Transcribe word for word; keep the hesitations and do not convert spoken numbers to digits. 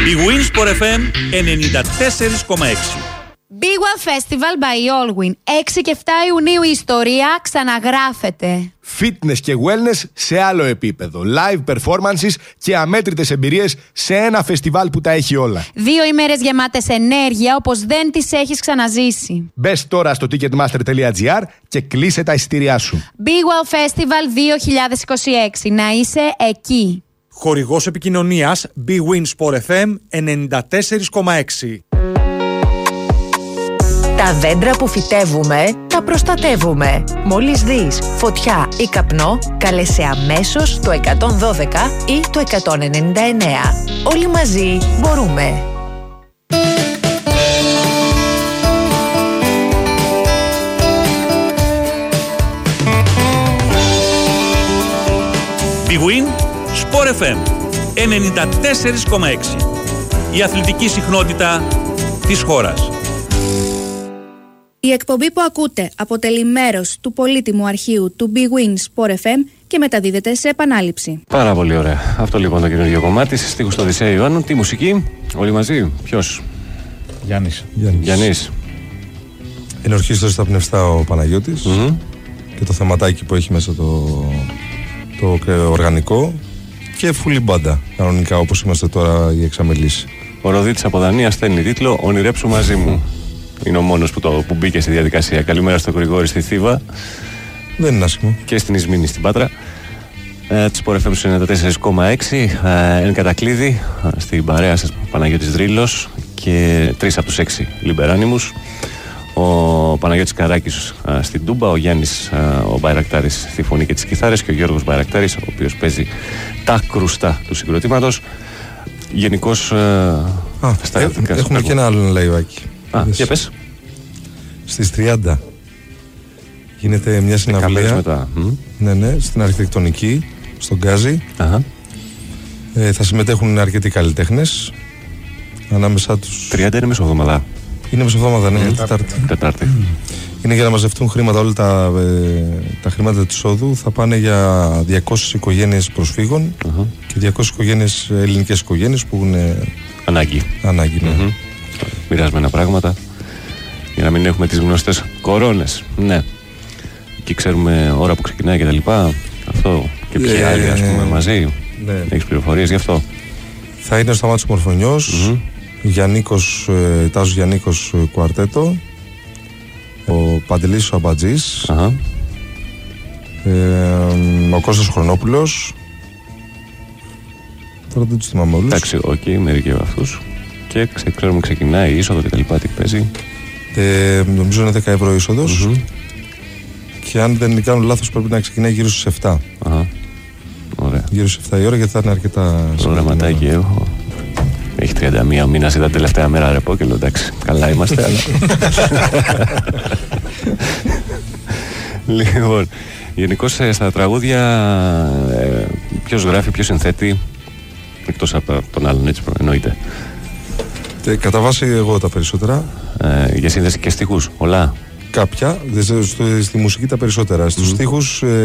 Η Winsport εφ εμ ενενήντα τέσσερα κόμμα έξι. Big One Festival by Allwyn. έξι και επτά Ιουνίου η ιστορία ξαναγράφεται. Fitness και wellness σε άλλο επίπεδο. Live performances και αμέτρητες εμπειρίες σε ένα φεστιβάλ που τα έχει όλα. Δύο ημέρες γεμάτες ενέργεια όπως δεν τις έχεις ξαναζήσει. Μπες τώρα στο ticketmaster τελεία gr και κλείσε τα εισιτήριά σου. Big One Festival δύο χιλιάδες είκοσι έξι. Να είσαι εκεί. Χορηγός επικοινωνίας Big Winsport εφ εμ ενενήντα τέσσερα κόμμα έξι. Τα δέντρα που φυτεύουμε, τα προστατεύουμε. Μόλις δεις φωτιά ή καπνό, κάλεσε αμέσως το εκατόν δώδεκα ή το εκατόν ενενήντα εννέα. Όλοι μαζί μπορούμε. Big Win Sport εφ εμ ενενήντα τέσσερα κόμμα έξι. Η αθλητική συχνότητα της χώρας. Η εκπομπή που ακούτε αποτελεί μέρος του πολύτιμου αρχείου του Big Win Sport εφ εμ και μεταδίδεται σε επανάληψη. Πάρα πολύ ωραία. Αυτό λοιπόν το καινούργιο κομμάτι. Στίχους του Οδυσσέα Ιωάννου. Τι μουσική, όλοι μαζί. Ποιος? Γιάννης. Γιάννης. Γιάννης. Ενορχίστρωσε στα πνευστά ο Παναγιώτης mm-hmm. και το θεματάκι που έχει μέσα το, το οργανικό και φουλή μπάντα. Κανονικά όπως είμαστε τώρα οι εξαμελείς. Ο Ροδίτης από Δανία στέλνει τίτλο «Ονειρέψου μαζί μου». Είναι ο μόνος που, το, που μπήκε στη διαδικασία. Καλημέρα στο Γρηγόρη στη Θήβα. Δεν είναι άσχημο. Και στην Ισμήνη στην Πάτρα. Ε, της Sport εφ εμ ενενήντα τέσσερα κόμμα έξι. Ε, εν κατακλείδη στην παρέα σας Παναγιώτης Δρύλος και τρεις από τους έξι λιμπεράνιμους. Ο Παναγιώτης Καράκης ε, στην τούμπα, ο Γιάννης ε, ο Μπαϊρακτάρης στη φωνή και τις κιθάρες και ο Γιώργος Μπαϊρακτάρης, ο οποίος παίζει τα κρουστά του συγκροτήματος. Γενικώς ε, στα ε, έχουμε και ένα άλλο λαϊβάκι. Α, για πες. Στις τριάντα γίνεται μια συναυλία μετά. Ναι, ναι, στην αρχιτεκτονική, στον Γκάζι. Αχα. Ε, θα συμμετέχουν αρκετοί καλλιτέχνες. Ανάμεσά τους. τριάντα είναι μεσοβδομάδα. Είναι μεσοβδομάδα, ναι, mm. Τετάρτη. Τετάρτη. Είναι για να μαζευτούν χρήματα. Όλα τα, ε, τα χρήματα του εισόδου θα πάνε για διακόσιες οικογένειες προσφύγων uh-huh. και διακόσιες οικογένειες, ελληνικές οικογένειες που έχουν ανάγκη. Ανάγκη, ναι. Mm-hmm. Μοιρασμένα πράγματα για να μην έχουμε τις γνωστές κορώνες. Ναι. Και ξέρουμε ώρα που ξεκινάει και τα λοιπά. Αυτό και ποιοι ε, άλλοι ας πούμε μαζί. Ναι. Έχεις πληροφορίες γι' αυτό? Θα είναι ο Σταμάτης Μορφωνιός, mm-hmm. Γιαννίκος, ε, Τάσος Γιαννίκος ε, Κουαρτέτο, ο Παντελής ο Αμπατζής, uh-huh. ε, ο Κώστας Χρονόπουλος. Τώρα δεν τους θυμάμαι όλους. Εντάξει, οκ, okay, μερικοί από αυτούς. Και ξέρουμε ξεκινάει η είσοδο και τα λοιπά, τι παίζει. Ε, νομίζω είναι δέκα ευρώ είσοδος. Mm-hmm. Και αν δεν κάνω λάθος πρέπει να ξεκινάει γύρω στις επτά. Αχα. Ωραία. Γύρω στις επτά η ώρα γιατί θα είναι αρκετά... Προγραμματάκι έχω. Έχει τριάντα μία μήνας, ήταν τελευταία μέρα ρεπό και λέω εντάξει, καλά είμαστε, αλλά... Λοιπόν, γενικώς στα τραγούδια ε, ποιος γράφει, ποιος συνθέτει, εκτός από τον άλλον, έτσι εννοείται. Ε, κατά βάση εγώ τα περισσότερα. Ε, για σύνδεση και στίχους, όλα. Κάποια, στη μουσική τα περισσότερα. Στους mm-hmm. στίχους... Ε,